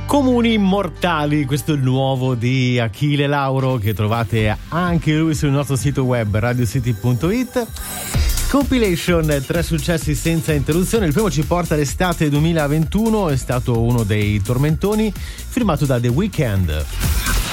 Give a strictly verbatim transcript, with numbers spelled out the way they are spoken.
Comuni Immortali, questo è il nuovo di Achille Lauro, che trovate anche lui sul nostro sito web radio city punto it. Compilation, tre successi senza interruzione. Il primo ci porta all'estate duemilaventuno, è stato uno dei tormentoni, firmato da The Weeknd.